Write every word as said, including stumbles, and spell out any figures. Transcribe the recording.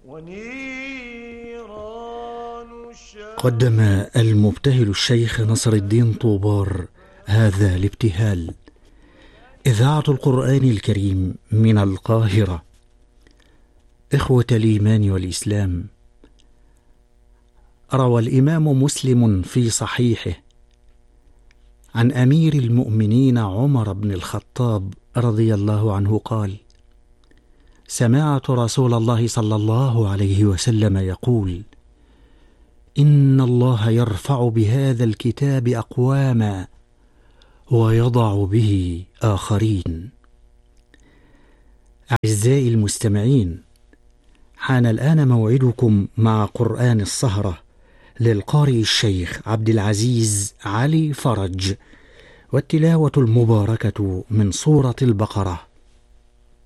قدم المبتهل الشيخ نصر الدين طوبار هذا الابتهال. إذاعة القرآن الكريم من القاهرة. إخوة الإيمان والإسلام، روى الإمام مسلم في صحيحه عن أمير المؤمنين عمر بن الخطاب رضي الله عنه قال: سمعت رسول الله صلى الله عليه وسلم يقول: إن الله يرفع بهذا الكتاب أقواما ويضع به آخرين. أعزائي المستمعين، حان الآن موعدكم مع قرآن السهرة للقارئ الشيخ عبد العزيز علي فرج، والتلاوة المباركة من سورة البقرة.